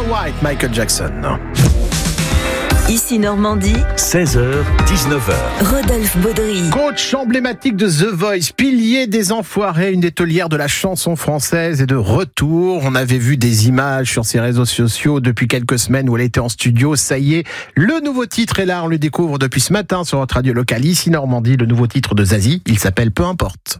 White, Michael Jackson. Ici Normandie, 16h, 19h. Rodolphe Baudry. Coach emblématique de The Voice, pilier des Enfoirés, une des taulières de la chanson française est de retour. On avait vu des images sur ses réseaux sociaux depuis quelques semaines où elle était en studio. Ça y est, le nouveau titre est là, on le découvre depuis ce matin sur votre radio locale. Ici Normandie, le nouveau titre de Zazie, il s'appelle Peu importe.